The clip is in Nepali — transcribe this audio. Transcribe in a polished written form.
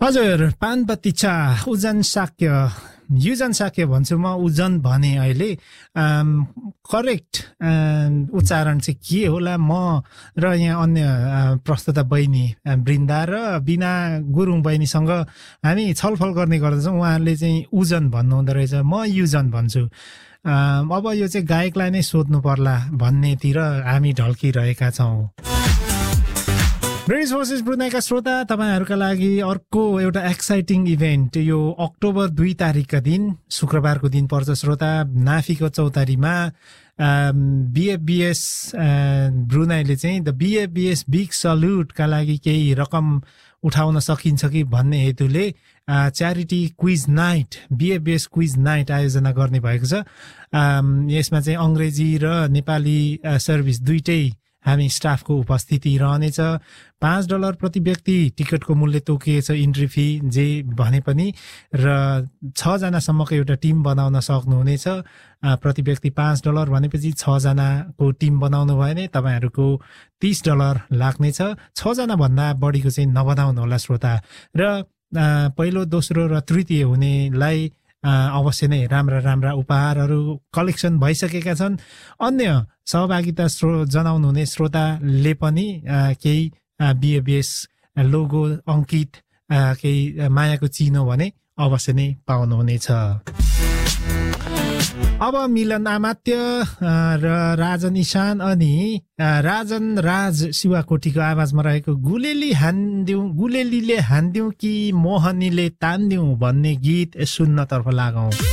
हजुर पानपत्ती चा उजन शाक्य युजन शाक्य भन्छु म उजन भने अहिले करेक्ट उच्चारण चाहिँ के होला म र यहाँ अन्य प्रस्तुता बहिनी बृन्दा र बिना गुरुङ बहिनीसँग हामी छलफल गर्ने गर्दछौँ। उहाँहरूले चाहिँ उजन भन्नुहुँदो रहेछ, म युजन भन्छु। अब यो चाहिँ गायकलाई नै सोध्नु पर्ला भन्नेतिर हामी ढल्किरहेका छौँ। ब्रिटिस भोइसेस ब्रुनाईका श्रोता, तपाईहरूका लागि अर्को एउटा एक्साइटिङ इभेन्ट यो अक्टोबर 2 तारिकका दिन शुक्रबारको दिन पर्छ श्रोता। नाफीको चौतारीमा बीएफबीएस ब्रुनाईले चाहिँ द बीएफबीएस बिग सल्युटका लागि केही रकम उठाउन सकिन्छ कि भन्ने हेतुले charity quiz night, बीएफबीएस quiz night आयोजना गर्ने भएको छ। यसमा चाहिँ अङ्ग्रेजी र नेपाली सर्भिस दुईटै हामी स्टाफको उपस्थिति रहनेछ। $5 प्रति व्यक्ति टिकटको मूल्य तोकिएछ, इन्ट्री फी जे भने पनि, र 6 जनासम्मको एउटा टिम बनाउन सक्नुहुनेछ। प्रति व्यक्ति $5 भनेपछि 6 जनाको टिम बनाउनु भयो भने तपाईहरूको $30 लाग्नेछ। 6 जना भन्दा बढीको चाहिँ नबनाउनु होला श्रोता। र पहिलो, दोस्रो र तृतीय हुनेलाई अवश्य नै राम्रा राम्रा उपहारहरू कलेक्सन भइसकेका छन्। अन्य सहभागिता जनाउनुहुने श्रोताले पनि केही बीएफबीएस लोगो अङ्कित केही मायाको चिनो भने अवश्य नै पाउनुहुनेछ। अब मिलन आमात्य र राजन ईशान अनि राजन राज शिवाकोटीको आवाजमा रहेको गुलेलीले हान्दिउँ कि मोहनीले तान्दिउँ भन्ने गीत सुन्नतर्फ लागौँ।